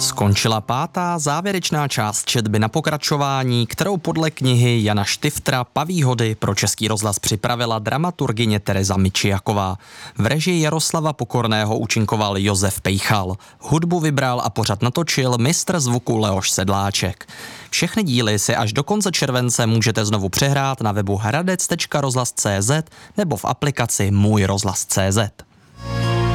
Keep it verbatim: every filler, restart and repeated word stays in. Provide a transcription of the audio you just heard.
Skončila pátá závěrečná část četby na pokračování, kterou podle knihy Jana Štiftra Paví hody pro Český rozhlas připravila dramaturgyně Tereza Mičiaková. V režii Jaroslava Pokorného účinkoval Josef Pejchal. Hudbu vybral a pořad natočil mistr zvuku Leoš Sedláček. Všechny díly si až do konce července můžete znovu přehrát na webu hradec tečka rozhlas tečka cé zet nebo v aplikaci Můj rozhlas tečka cé zet.